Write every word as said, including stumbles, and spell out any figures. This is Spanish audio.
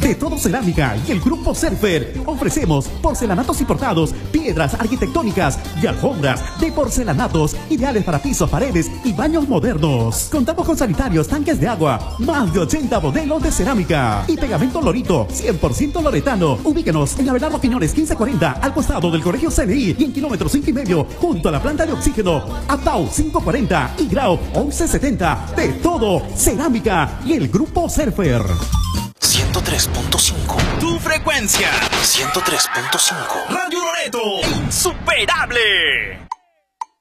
De Todo Cerámica y el Grupo Surfer. Ofrecemos porcelanatos importados, piedras arquitectónicas y alfombras de porcelanatos ideales para pisos, paredes y baños modernos. Contamos con sanitarios, tanques de agua, más de ochenta modelos de cerámica y pegamento Lorito cien por ciento loretano. Ubíquenos en Abelardo Quiñones quince cuarenta al costado del Colegio C N I y en kilómetro cinco y medio junto a la planta de oxígeno Atau quinientos cuarenta y Grau once setenta. De Todo Cerámica y el Grupo Surfer. ciento tres punto cinco. Tu frecuencia. ciento tres punto cinco. Radio Loreto. Insuperable.